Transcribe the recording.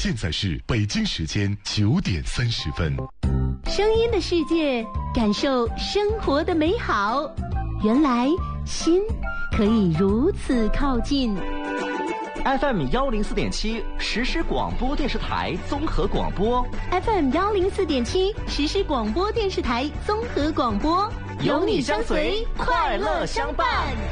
现在是北京时间9:30。 声音的世界，感受生活的美好。原来心可以如此靠近。 FM 104.7实时广播电视台综合广播。 FM 104.7实时广播电视台综合广播， 有你相随，快乐相伴。